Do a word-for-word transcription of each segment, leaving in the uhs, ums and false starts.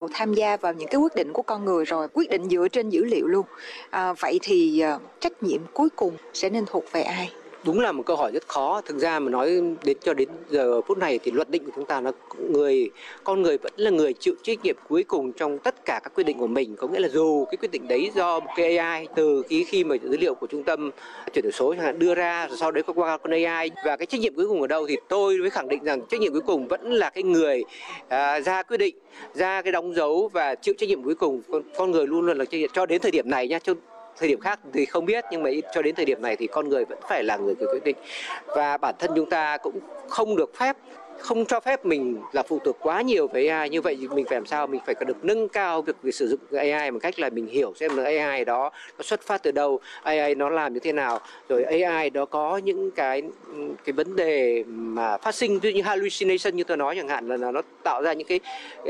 tham gia vào những cái quyết định của con người rồi, quyết định dựa trên dữ liệu luôn. À, vậy thì uh, trách nhiệm cuối cùng sẽ nên thuộc về ai? Đúng là một câu hỏi rất khó. Thực ra mà nói đến cho đến giờ phút này thì luật định của chúng ta là người con người vẫn là người chịu trách nhiệm cuối cùng trong tất cả các quyết định của mình. Có nghĩa là dù cái quyết định đấy do một cái a i, từ khi khi mà dữ liệu của trung tâm chuyển đổi số chẳng hạn đưa ra, rồi sau đấy có qua con a i, và cái trách nhiệm cuối cùng ở đâu thì tôi mới khẳng định rằng trách nhiệm cuối cùng vẫn là cái người à, ra quyết định, ra cái đóng dấu và chịu trách nhiệm cuối cùng. Con, con người luôn luôn là trách nhiệm cho đến thời điểm này nhá. Cho thời điểm khác thì không biết, nhưng mà cho đến thời điểm này thì con người vẫn phải là người quyết định, và bản thân chúng ta cũng không được phép, không cho phép mình là phụ thuộc quá nhiều với a i. Như vậy thì mình phải làm sao? Mình phải được nâng cao việc, việc sử dụng a i một cách là mình hiểu xem là a i đó nó xuất phát từ đâu, a i nó làm như thế nào, rồi a i đó có những cái cái vấn đề mà phát sinh, ví dụ như hallucination như tôi nói chẳng hạn, là, là nó tạo ra những cái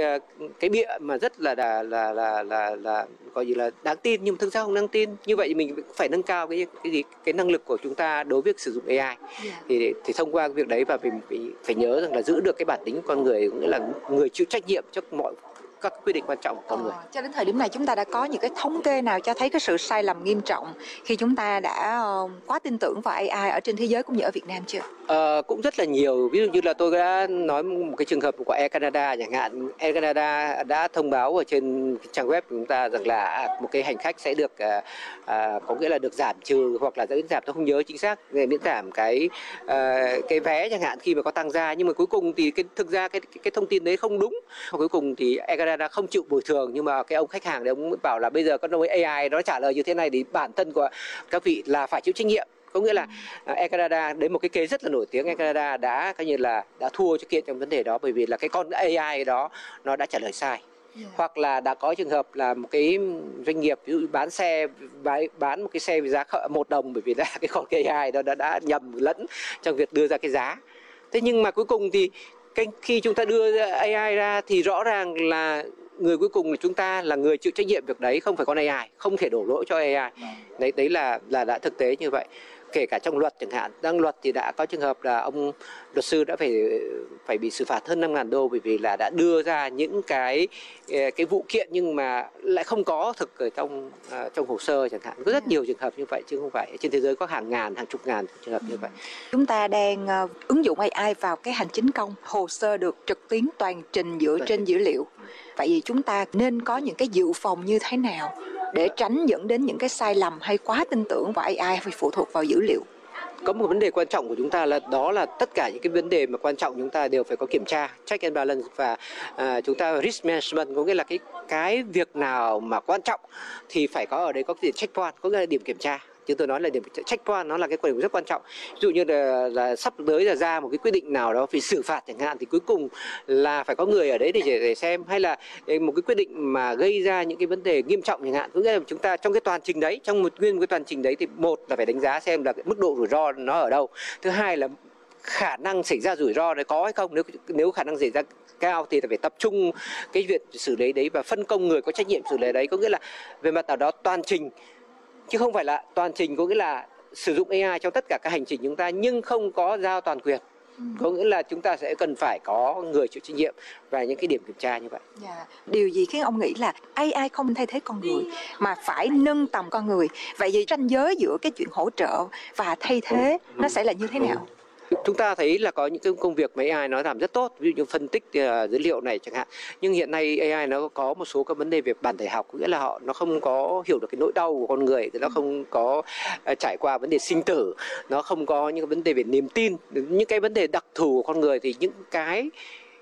cái bịa mà rất là là là là là, là coi như là đáng tin nhưng thực ra không đáng tin. Như vậy thì mình phải nâng cao cái cái gì cái năng lực của chúng ta đối với sử dụng a i. Yeah. Thì thì thông qua cái việc đấy, và mình phải, phải nhớ rằng là giữ được cái bản tính con người, nghĩa là người chịu trách nhiệm trước mọi các quyết định quan trọng của con người. À, cho đến thời điểm này chúng ta đã có những cái thống kê nào cho thấy cái sự sai lầm nghiêm trọng khi chúng ta đã uh, quá tin tưởng vào a i ở trên thế giới cũng như ở Việt Nam chưa? À, cũng rất là nhiều. Ví dụ như là tôi đã nói một cái trường hợp của Air Canada chẳng hạn. Air Canada đã thông báo ở trên trang web của chúng ta rằng là một cái hành khách sẽ được à, à, có nghĩa là được giảm trừ, hoặc là miễn giảm, tôi không nhớ chính xác, miễn giảm cái à, cái vé chẳng hạn khi mà có tăng giá. Nhưng mà cuối cùng thì cái thực ra cái cái thông tin đấy không đúng. Cuối cùng thì Air Canada không chịu bồi thường, nhưng mà cái ông khách hàng đấy ông bảo là bây giờ con a i nó trả lời như thế này thì bản thân của các vị là phải chịu trách nhiệm. Có nghĩa là Air Canada, đấy một cái case rất là nổi tiếng, Air Canada đã coi như là đã thua cho kiện trong vấn đề đó, bởi vì là cái con a i đó nó đã trả lời sai. Yeah. Hoặc là đã có trường hợp là một cái doanh nghiệp ví dụ bán xe bán một cái xe với giá một đồng, bởi vì là cái con a i đó đã, đã nhầm lẫn trong việc đưa ra cái giá. Thế nhưng mà cuối cùng thì cái, khi chúng ta đưa a i ra thì rõ ràng là người cuối cùng là chúng ta là người chịu trách nhiệm việc đấy, không phải con a i, không thể đổ lỗi cho a i. Đấy đấy là là đã thực tế như vậy. Kể cả trong luật chẳng hạn, đang luật thì đã có trường hợp là ông luật sư đã phải phải bị xử phạt hơn năm nghìn đô, bởi vì là đã đưa ra những cái cái vụ kiện nhưng mà lại không có thực ở trong uh, trong hồ sơ chẳng hạn. Có rất nhiều trường hợp như vậy, chứ không phải trên thế giới có hàng ngàn, hàng chục ngàn trường hợp như vậy. Chúng ta đang uh, ứng dụng a i vào cái hành chính công, hồ sơ được trực tuyến toàn trình dựa trên dữ liệu. Vậy thì chúng ta nên có những cái dự phòng như thế nào để tránh dẫn đến những cái sai lầm hay quá tin tưởng vào a i vì phụ thuộc vào dữ liệu? Có một vấn đề quan trọng của chúng ta là đó là tất cả những cái vấn đề mà quan trọng chúng ta đều phải có kiểm tra, check and balance, và à, chúng ta risk management, có nghĩa là cái cái việc nào mà quan trọng thì phải có ở đây có cái check point, có nghĩa là điểm kiểm tra. Chứ tôi nói là điểm check point nó là cái điểm rất quan trọng. Ví dụ như là, là sắp tới là ra một cái quyết định nào đó vì xử phạt chẳng hạn, thì cuối cùng là phải có người ở đấy để, để xem, hay là một cái quyết định mà gây ra những cái vấn đề nghiêm trọng chẳng hạn. Có nghĩa là chúng ta trong cái toàn trình đấy, trong một nguyên một cái toàn trình đấy thì một là phải đánh giá xem là cái mức độ rủi ro nó ở đâu. Thứ hai là khả năng xảy ra rủi ro đấy có hay không. Nếu nếu khả năng xảy ra cao thì phải tập trung cái việc xử lý đấy và phân công người có trách nhiệm xử lý đấy. Có nghĩa là về mặt nào đó toàn trình, chứ không phải là toàn trình có nghĩa là sử dụng a i trong tất cả các hành trình chúng ta nhưng không có giao toàn quyền. Ừ. Có nghĩa là chúng ta sẽ cần phải có người chịu trách nhiệm và những cái điểm kiểm tra như vậy. Yeah. Điều gì khiến ông nghĩ là a i không thay thế con người mà phải nâng tầm con người? Vậy thì ranh giới giữa cái chuyện hỗ trợ và thay thế ừ. nó sẽ là như thế nào? Ừ. Chúng ta thấy là có những cái công việc mà a i nó làm rất tốt, ví dụ như phân tích uh, dữ liệu này chẳng hạn. Nhưng hiện nay a i nó có một số các vấn đề về bản thể học, nghĩa là họ nó không có hiểu được cái nỗi đau của con người, nó không có uh, trải qua vấn đề sinh tử, nó không có những cái vấn đề về niềm tin, những cái vấn đề đặc thù của con người. Thì những cái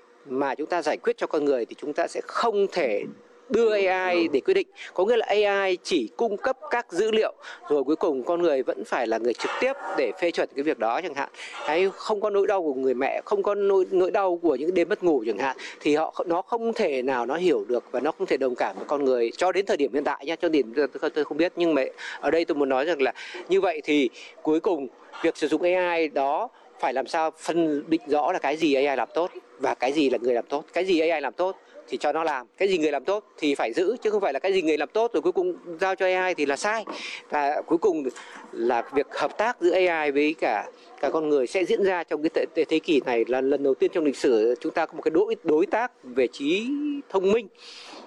mà chúng ta giải quyết cho con người thì chúng ta sẽ không thể đưa a i để quyết định. Có nghĩa là a i chỉ cung cấp các dữ liệu, rồi cuối cùng con người vẫn phải là người trực tiếp để phê chuẩn cái việc đó chẳng hạn. Hay không có nỗi đau của người mẹ, không có nỗi, nỗi đau của những đêm mất ngủ chẳng hạn, thì họ nó không thể nào nó hiểu được và nó không thể đồng cảm với con người cho đến thời điểm hiện tại nhá. Cho đến tôi, tôi không biết, nhưng mà ở đây tôi muốn nói rằng là như vậy thì cuối cùng việc sử dụng a i đó phải làm sao phân định rõ là cái gì a i làm tốt và cái gì là người làm tốt. Cái gì a i làm tốt thì cho nó làm, cái gì người làm tốt thì phải giữ, chứ không phải là cái gì người làm tốt rồi cuối cùng giao cho a i thì là sai. Và cuối cùng là việc hợp tác giữa a i với cả cả con người sẽ diễn ra trong cái thế, thế kỷ này, là lần đầu tiên trong lịch sử chúng ta có một cái đối đối tác về trí thông minh.